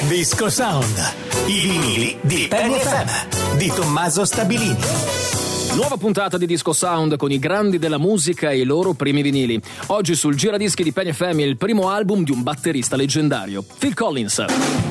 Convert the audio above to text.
Disco Sound. I vinili di Penny FM di Tommaso Stabilini. Nuova puntata di Disco Sound con i grandi della musica e i loro primi vinili. Oggi sul giradischi di Penny FM il primo album di un batterista leggendario, Phil Collins.